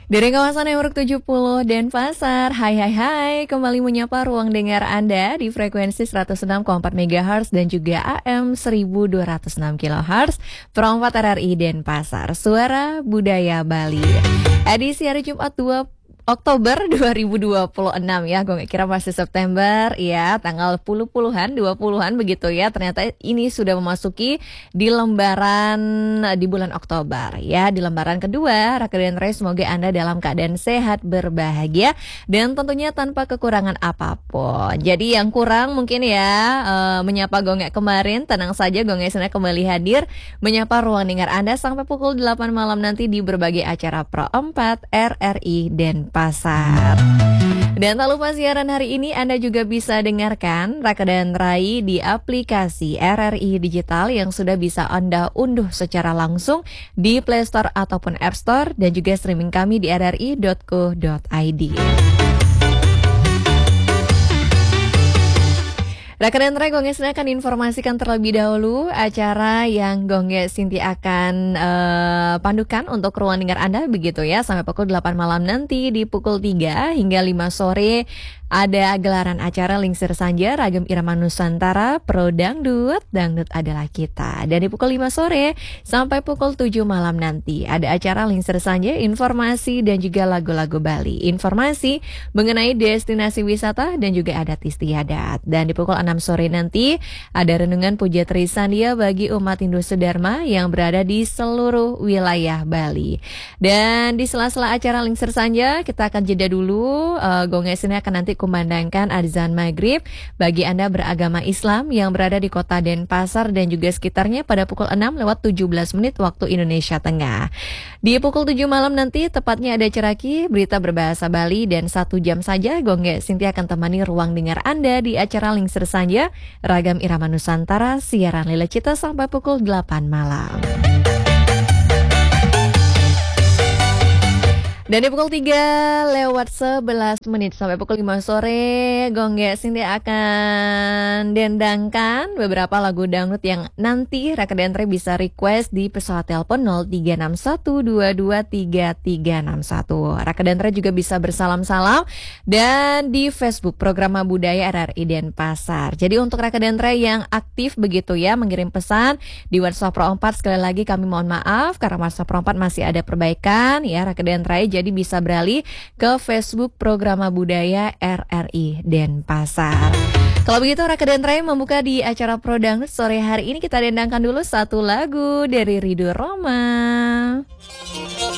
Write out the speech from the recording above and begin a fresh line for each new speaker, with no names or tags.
Dari kawasan Emruk 70 Denpasar, hai, kembali menyapa ruang dengar Anda di frekuensi 106,4 MHz dan juga AM 1206 kHz, perangkat RRI Denpasar, Suara Budaya Bali. Edisi hari Jumat 2 Oktober 2026 ya, gue gak kira masih September ya, tanggal puluhan 20-an begitu ya. Ternyata ini sudah memasuki di lembaran di bulan Oktober ya, di lembaran kedua. Raka dan Ray, semoga Anda dalam keadaan sehat, berbahagia dan tentunya tanpa kekurangan apapun. Jadi yang kurang mungkin ya menyapa Gongek kemarin, tenang saja, Gongek sana kembali hadir menyapa ruang dengar Anda sampai pukul 8 malam nanti di berbagai acara Pro 4 RRI Denpasar. Dan tak lupa siaran hari ini Anda juga bisa dengarkan Raka dan Rai di aplikasi RRI Digital yang sudah bisa Anda unduh secara langsung di Play Store ataupun App Store, dan juga streaming kami di rri.co.id. Raka dan Rai, Gongge Sinti akan informasikan terlebih dahulu acara yang Gongge Sinti akan pandukan untuk ruang dengar Anda begitu ya, sampai pukul 8 malam nanti. Di pukul 3 hingga 5 sore ada gelaran acara Lingsir Sanja Ragam Irama Nusantara Pro Dangdut, Dangdut Adalah Kita. Dan di pukul 5 sore sampai pukul 7 malam nanti ada acara Lingsir Sanja, informasi dan juga lagu-lagu Bali, informasi mengenai destinasi wisata dan juga adat istiadat. Dan di pukul 6 sore nanti ada renungan puja Trisandia bagi umat Hindu Sedharma yang berada di seluruh wilayah Bali. Dan di sela-sela acara Lingsir Sanja kita akan jeda dulu. Gongge Sinti akan nanti kumandangkan azan maghrib bagi Anda beragama Islam yang berada di kota Denpasar dan juga sekitarnya pada pukul 6:17 waktu Indonesia Tengah. Di pukul 7 malam nanti tepatnya ada Ceraki, berita berbahasa Bali, dan 1 jam saja Gongge Sinti akan temani ruang dengar Anda di acara Lingsir Sanja Ragam Irama Nusantara, siaran Lila Cita sampai pukul 8 malam. Dan di pukul 3:11 sampai pukul 5 sore Gongge Sinti akan dendangkan beberapa lagu dangdut yang nanti Raka dan Ray bisa request di pesawat telepon 0361223361. Raka dan Ray juga bisa bersalam-salam dan di Facebook Programa Budaya RRI Denpasar. Jadi untuk Raka dan Ray yang aktif begitu ya mengirim pesan di WhatsApp Pro 4, sekali lagi kami mohon maaf karena WhatsApp Pro 4 masih ada perbaikan ya Raka dan Ray, jadi bisa beralih ke Facebook Programa Budaya RRI Denpasar. Kalau begitu Raka dan Ray membuka di acara Pro Dangdut sore hari ini. Kita dendangkan dulu satu lagu dari Ridho Roma.